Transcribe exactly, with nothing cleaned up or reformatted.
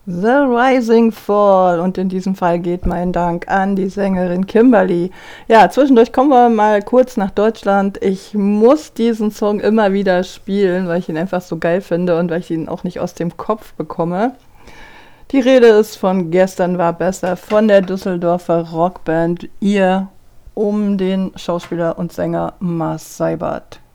The Rising Fall. Und in diesem Fall geht mein Dank an die Sängerin Kimberly. Ja, zwischendurch kommen wir mal kurz nach Deutschland. Ich muss diesen Song immer wieder spielen, weil ich ihn einfach so geil finde und weil ich ihn auch nicht aus dem Kopf bekomme. Die Rede ist von Gestern war besser, von der Düsseldorfer Rockband Ihr um den Schauspieler und Sänger Mars Seibert.